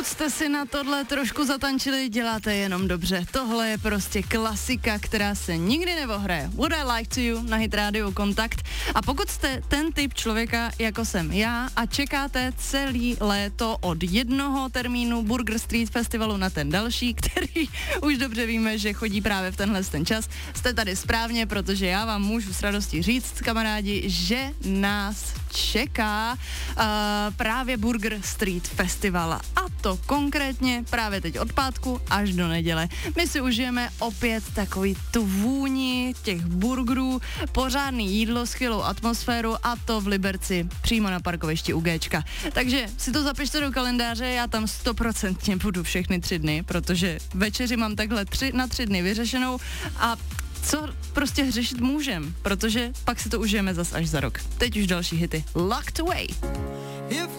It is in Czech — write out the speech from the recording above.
Pokud jste si na tohle trošku zatančili, děláte jenom dobře. Tohle je prostě klasika, která se nikdy neohraje. Would I Like to You na Hit Radio Kontakt. A pokud jste ten typ člověka, jako jsem já, a čekáte celý léto od jednoho termínu Burger Street Festivalu na ten další, který už dobře víme, že chodí právě v tenhle ten čas, jste tady správně, protože já vám můžu s radostí říct, kamarádi, že nás čeká právě Burger Street Festival. A to konkrétně právě teď od pátku až do neděle. My si užijeme opět takový tu vůni těch burgerů, pořádný jídlo, skvělou atmosféru, a to v Liberci, přímo na parkovišti u Géčka. Takže si to zapište do kalendáře, já tam 100% budu všechny 3 dny, protože večeři mám takhle 3 na 3 dny vyřešenou a co prostě řešit můžem, protože pak si to užijeme zas až za rok. Teď už další hity. Locked Away.